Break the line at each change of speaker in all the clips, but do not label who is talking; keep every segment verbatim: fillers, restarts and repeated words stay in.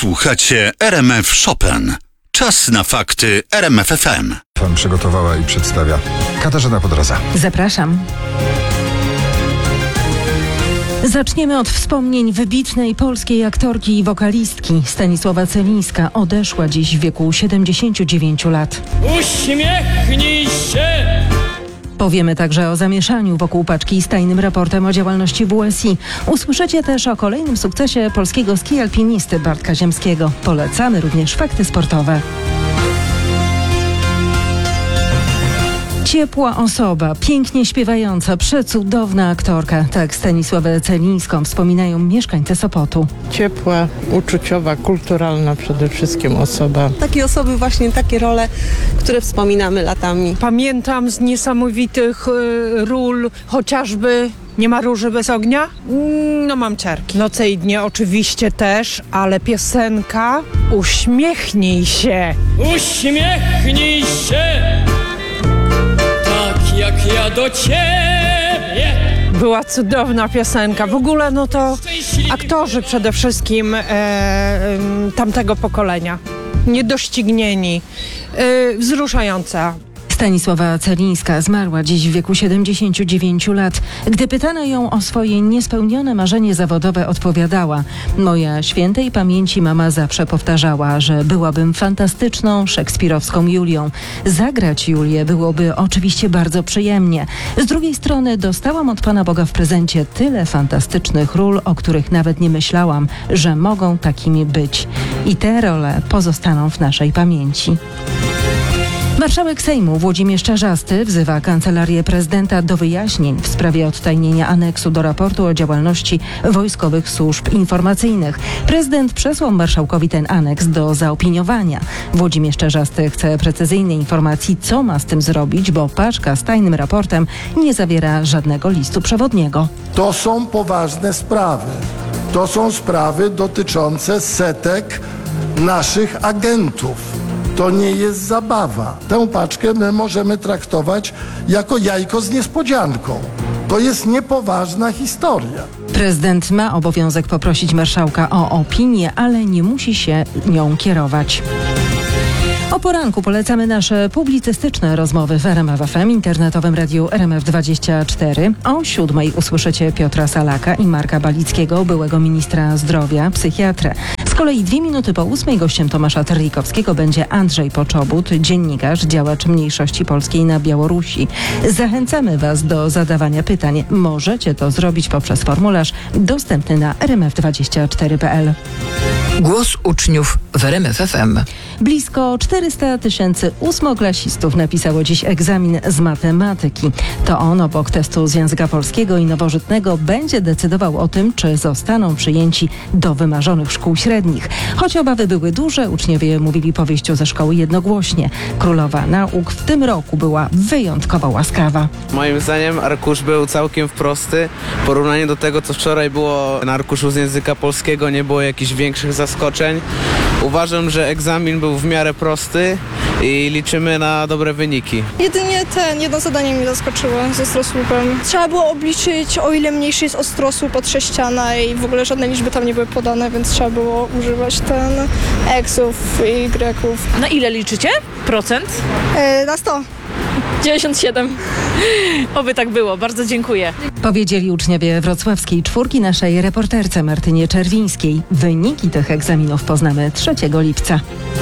Słuchacie R M F Chopin. Czas na fakty R M F F M.
Pan przygotowała i przedstawia Katarzyna Podroza.
Zapraszam. Zaczniemy od wspomnień wybitnej polskiej aktorki i wokalistki. Stanisława Celińska odeszła dziś w wieku siedemdziesięciu dziewięciu lat.
Uśmiechnij się!
Powiemy także o zamieszaniu wokół paczki z tajnym raportem o działalności W S I. Usłyszycie też o kolejnym sukcesie polskiego ski alpinisty Bartka Ziemskiego. Polecamy również fakty sportowe. Ciepła osoba, pięknie śpiewająca, przecudowna aktorka. Tak Stanisławę Celińską wspominają mieszkańcy Sopotu.
Ciepła, uczuciowa, kulturalna przede wszystkim osoba.
Takie osoby, właśnie takie role, które wspominamy latami.
Pamiętam z niesamowitych y, ról, chociażby Nie ma róży bez ognia? No mam ciarki. Noce i dnie oczywiście też, ale piosenka Uśmiechnij się.
Uśmiechnij się! Tak jak ja do ciebie.
Była cudowna piosenka. W ogóle no to aktorzy przede wszystkim e, e, tamtego pokolenia. Niedoścignieni. E, wzruszająca.
Stanisława Celińska zmarła dziś w wieku siedemdziesięciu dziewięciu lat. Gdy pytano ją o swoje niespełnione marzenie zawodowe, odpowiadała: moja świętej pamięci mama zawsze powtarzała, że byłabym fantastyczną szekspirowską Julią. Zagrać Julię byłoby oczywiście bardzo przyjemnie. Z drugiej strony dostałam od Pana Boga w prezencie tyle fantastycznych ról, o których nawet nie myślałam, że mogą takimi być. I te role pozostaną w naszej pamięci. Marszałek Sejmu Włodzimierz Czarzasty wzywa Kancelarię Prezydenta do wyjaśnień w sprawie odtajnienia aneksu do raportu o działalności wojskowych służb informacyjnych. Prezydent przesłał marszałkowi ten aneks do zaopiniowania. Włodzimierz Czarzasty chce precyzyjnej informacji, co ma z tym zrobić, bo paczka z tajnym raportem nie zawiera żadnego listu przewodniego.
To są poważne sprawy. To są sprawy dotyczące setek naszych agentów. To nie jest zabawa. Tę paczkę my możemy traktować jako jajko z niespodzianką. To jest niepoważna historia.
Prezydent ma obowiązek poprosić marszałka o opinię, ale nie musi się nią kierować. O poranku polecamy nasze publicystyczne rozmowy w R M F F M, internetowym radiu R M F dwadzieścia cztery. O siódmej usłyszycie Piotra Salaka i Marka Balickiego, byłego ministra zdrowia, psychiatrę. Z kolei dwie minuty po ósmej gościem Tomasza Terlikowskiego będzie Andrzej Poczobut, dziennikarz, działacz mniejszości polskiej na Białorusi. Zachęcamy Was do zadawania pytań. Możecie to zrobić poprzez formularz dostępny na r m f dwadzieścia cztery kropka p l.
Głos uczniów w R M F F M.
Blisko czterysta tysięcy ósmoklasistów napisało dziś egzamin z matematyki. To on obok testu z języka polskiego i nowożytnego będzie decydował o tym, czy zostaną przyjęci do wymarzonych szkół średnich. Choć obawy były duże, uczniowie mówili po wyjściu ze szkoły jednogłośnie. Królowa nauk w tym roku była wyjątkowo łaskawa.
Moim zdaniem arkusz był całkiem prosty. W porównaniu do tego, co wczoraj było na arkuszu z języka polskiego, nie było jakichś większych zaskoczeń. Uważam, że egzamin był w miarę prosty i liczymy na dobre wyniki.
Jedynie ten, jedno zadanie mnie zaskoczyło z ostrosłupem. Trzeba było obliczyć, o ile mniejszy jest ostrosłup od sześciana i w ogóle żadne liczby tam nie były podane, więc trzeba było używać ten eksów i greków.
Na ile liczycie? Procent?
E, na sto.
dziewięćdziesiąt siedem. Oby tak było. Bardzo dziękuję.
Powiedzieli uczniowie wrocławskiej czwórki naszej reporterce Martynie Czerwińskiej. Wyniki tych egzaminów poznamy trzeciego lipca.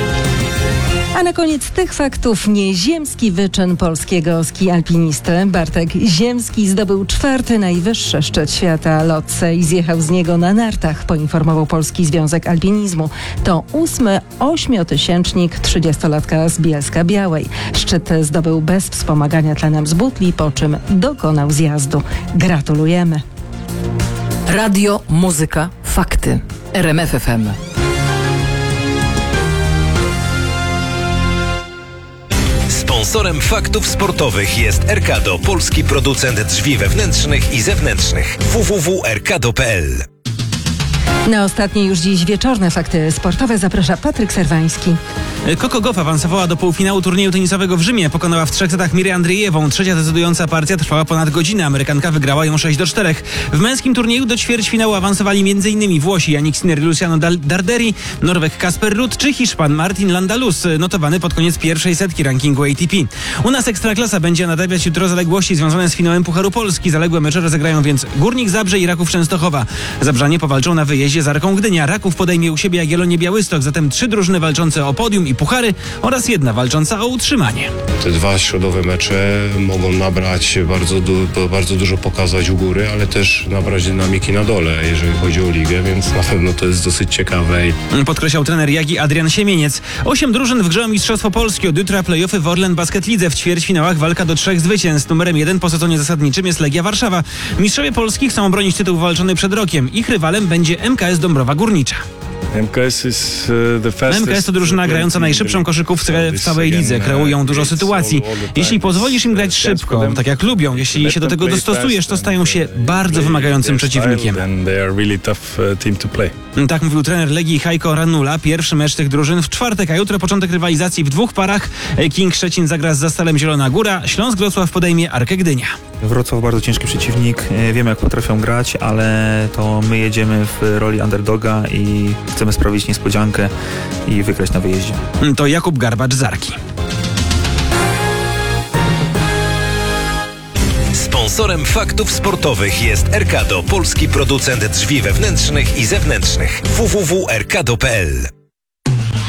A na koniec tych faktów nieziemski wyczyn polskiego ski alpinisty. Bartek Ziemski zdobył czwarty najwyższy szczyt świata Lotse i zjechał z niego na nartach, poinformował Polski Związek Alpinizmu. To ósmy ośmiotysięcznik trzydziestolatka z Bielska-Białej. Szczyt zdobył bez wspomagania tlenem z butli, po czym dokonał zjazdu. Gratulujemy.
Radio, muzyka, fakty. R M F F M.
Sponsorem faktów sportowych jest Erkado, polski producent drzwi wewnętrznych i zewnętrznych. w w w kropka erkado kropka p l.
Na ostatnie już dziś wieczorne fakty sportowe zaprasza Patryk Serwański.
Coco Gauff awansowała do półfinału turnieju tenisowego w Rzymie. Pokonała w trzech setach Mirę Andrzejewą. Trzecia decydująca partia trwała ponad godzinę. Amerykanka wygrała ją sześć do czterech. W męskim turnieju do ćwierćfinału awansowali m.in. Włosi Jannik Sinner i Luciano Darderi, Norweg Kasper Ruud czy Hiszpan Martin Landalus, notowany pod koniec pierwszej setki rankingu A T P. U nas Ekstraklasa będzie nadawiać jutro zaległości związane z finałem Pucharu Polski. Zaległe mecze rozegrają więc Górnik Zabrze i Raków Częstochowa. Zabrzanie powalczą na wyjeździe z Arką Gdynia. Raków podejmie u siebie Jagiellonię Białystok, zatem trzy drużyny walczące o podium i puchary oraz jedna walcząca o utrzymanie.
Te dwa środowe mecze mogą nabrać bardzo, du- bardzo dużo pokazać u góry, ale też nabrać dynamiki na dole, jeżeli chodzi o ligę, więc na pewno to jest dosyć ciekawe.
Podkreślał trener Jagi Adrian Siemieniec. Osiem drużyn w grze o Mistrzostwo Polski. Od jutra play-offy w Orlen Basket Lidze. W ćwierćfinałach walka do trzech zwycięstw. Numerem jeden po sezonie zasadniczym jest Legia Warszawa. Mistrzowie Polski chcą obronić tytuł walczony przed rokiem. Ich rywalem będzie M K S Dąbrowa Górnicza.
M K S
to drużyna grająca najszybszą koszykówkę w całej lidze. Kreują dużo sytuacji. Jeśli pozwolisz im grać szybko, tak jak lubią, jeśli się do tego dostosujesz, to stają się bardzo wymagającym przeciwnikiem. Tak mówił trener Legii Hajko Ranula. Pierwszy mecz tych drużyn w czwartek, a jutro początek rywalizacji w dwóch parach. King Szczecin zagra z Zastalem Zielona Góra, Śląsk Wrocław podejmie Arkę Gdynia.
Wrocław bardzo ciężki przeciwnik, wiemy jak potrafią grać, ale to my jedziemy w roli underdoga i chcemy sprawić niespodziankę i wygrać na wyjeździe.
To Jakub Garbacz z Arki.
Sponsorem faktów sportowych jest Erkado, polski producent drzwi wewnętrznych i zewnętrznych. w w w kropka erkado kropka p l.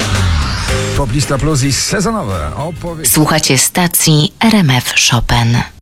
Poplista Plus i sezonowe opowieści.
Słuchacie stacji R M F Chopin.